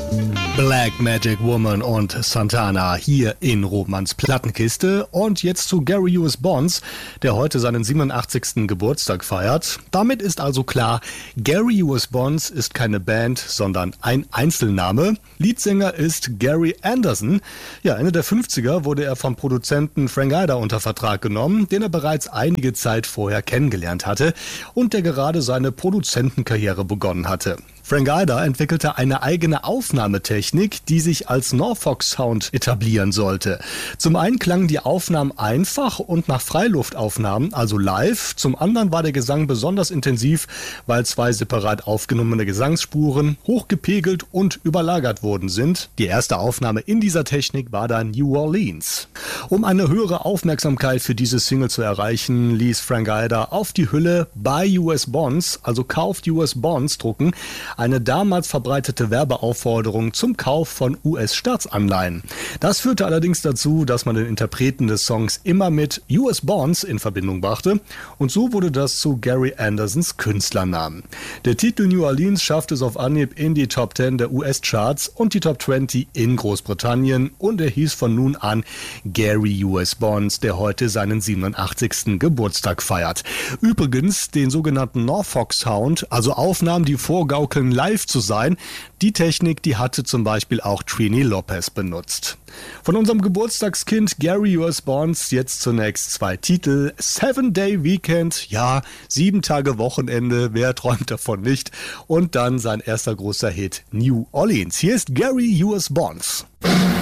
Black Magic Woman und Santana hier in Rothmanns Plattenkiste. Und jetzt zu Gary U.S. Bonds, der heute seinen 87. Geburtstag feiert. Damit ist also klar, Gary U.S. Bonds ist keine Band, sondern ein Einzelname. Leadsänger ist Gary Anderson. Ja, Ende der 50er wurde er vom Produzenten Frank Ida unter Vertrag genommen, den er bereits einige Zeit vorher kennengelernt hatte und der gerade seine Produzentenkarriere begonnen hatte. Frank Ida entwickelte eine eigene Aufnahmetechnik, die sich als Norfolk Sound etablieren sollte. Zum einen klangen die Aufnahmen einfach und nach Freiluftaufnahmen, also live. Zum anderen war der Gesang besonders intensiv, weil zwei separat aufgenommene Gesangsspuren hochgepegelt und überlagert worden sind. Die erste Aufnahme in dieser Technik war dann New Orleans. Um eine höhere Aufmerksamkeit für diese Single zu erreichen, ließ Frank Ida auf die Hülle Buy US Bonds, also kauft US Bonds, drucken. Eine damals verbreitete Werbeaufforderung zum Kauf von US-Staatsanleihen. Das führte allerdings dazu, dass man den Interpreten des Songs immer mit US Bonds in Verbindung brachte und so wurde das zu Gary Andersons Künstlernamen. Der Titel New Orleans schaffte es auf Anhieb in die Top 10 der US-Charts und die Top 20 in Großbritannien und er hieß von nun an Gary US Bonds, der heute seinen 87. Geburtstag feiert. Übrigens den sogenannten Norfolk Sound, also Aufnahmen, die vorgaukeln, live zu sein. Die Technik, die hatte zum Beispiel auch Trini Lopez benutzt. Von unserem Geburtstagskind Gary U.S. Bonds jetzt zunächst zwei Titel. 7-Day Weekend, ja, 7 Tage Wochenende, wer träumt davon nicht? Und dann sein erster großer Hit, New Orleans. Hier ist Gary U.S. Bonds.